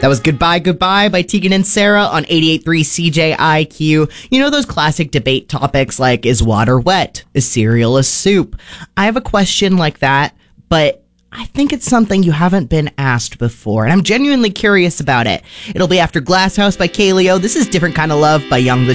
That was Goodbye, Goodbye by Tegan and Sarah on 88.3 CJIQ. You know those classic debate topics like, is water wet? Is cereal a soup? I have a question like that, but I think it's something you haven't been asked before, and I'm genuinely curious about it. It'll be after Glass House by Kaleo. This is Different Kind of Love by Young the